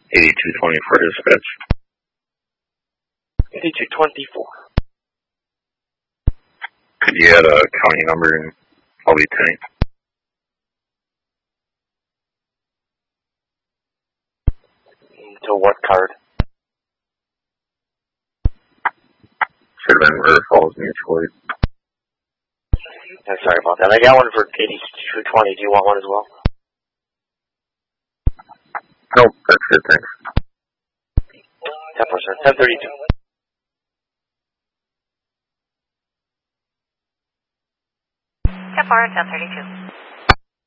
8224 dispatch. 8224. Could you add a county number and I'll be tank? To what card? Should have been River Falls Mutual Aid. I'm sorry about that. I got one for 8220. Do you want one as well? Nope, that's good, thanks. 10%. 1032. Step forward, 1032.